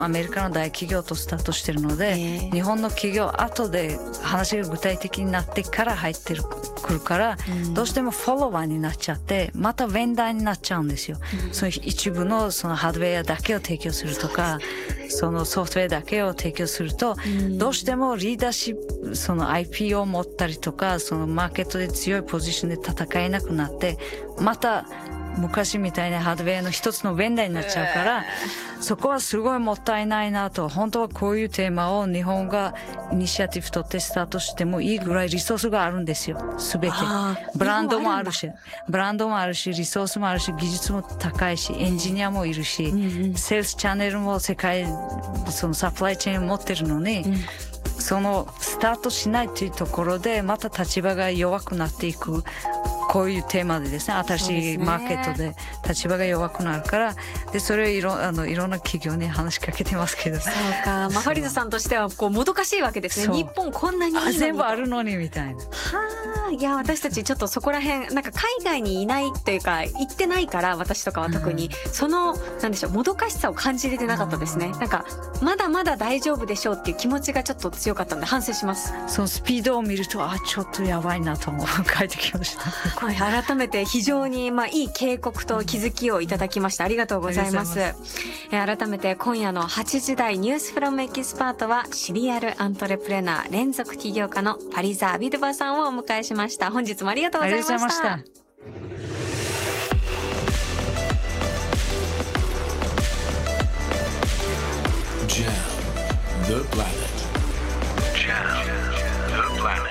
アメリカの大企業とスタートしてるので、日本の企業後で話が具体的になってから入ってくるから、どうしてもフォロワーになっちゃってまたベンダーになっちゃうんですよ、その一部のそのハードウェアだけを提供するとか、そのソフトウェアだけを提供すると、どうしてもリーダーシップ、その IP を持ったりとか、そのマーケットで強いポジションで戦えなくなって、また昔みたいなハードウェアの一つのベンダーになっちゃうから、そこはすごいもったいないなと。本当はこういうテーマを日本がイニシアティブ取ってスタートしてもいいぐらいリソースがあるんですよ。すべて。ブランドもあるし、リソースもあるし、技術も高いし、エンジニアもいるし、セールスチャンネルも世界、そのサプライチェーンを持ってるのに、そのスタートしないというところでまた立場が弱くなっていく。こういうテーマでですね、新しいマーケットで立場が弱くなるから、でそれをいろんな企業に話しかけてますけど。 そうか、ファリダさんとしてはこうもどかしいわけですね。日本こんなにいいのに全部あるのにみたいな。はあ、いや私たちちょっとそこら辺なんか海外にいないというか行ってないから、私とかは特に、そのなんでしょう、もどかしさを感じれてなかったですね。なんかまだまだ大丈夫でしょうっていう気持ちがちょっと強かったので反省します。 そのスピードを見るとちょっとやばいなと思う書いてきました。 はい、改めて非常にいい警告と気づきをいただきました。ありがとうございます。改めて今夜の8時台ニュースフロムエキスパートはシリアルアントレプレナー連続起業家のファリザ・アビドゥバさんをお迎えしました。本日もありがとうございました。ありがとうございました。 Jam the planet. Jam the planet.